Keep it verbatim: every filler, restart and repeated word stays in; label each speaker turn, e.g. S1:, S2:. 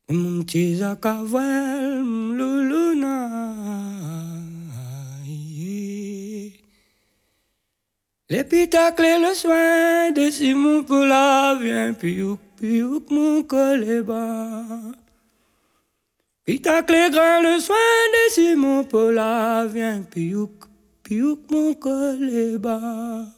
S1: Mon petit Zacavel, Luluna. L'épitacle le soin de Simon pour la vient, piouk, piouk, mon coléba. Pitacle grand le soin de Simon pour la vient, piouk, piouk, mon coléba.